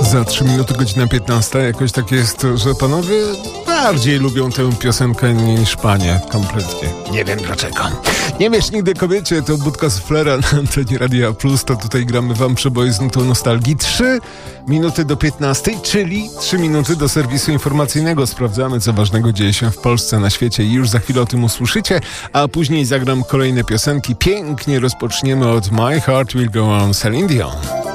Za 3 minuty godzina 15. Jakoś tak jest, że panowie bardziej lubią tę piosenkę niż panie. Kompletnie. Nie wiem dlaczego. Nie wiesz nigdy kobiecie, to Budka Suflera na antenie Radia Plus. To tutaj gramy wam przeboje z nutą nostalgii. 3 minuty do 15, czyli 3 minuty do serwisu informacyjnego. Sprawdzamy, co ważnego dzieje się w Polsce, na świecie i już za chwilę o tym usłyszycie, a później zagram kolejne piosenki. Pięknie rozpoczniemy od My Heart Will Go On, Celine Dion.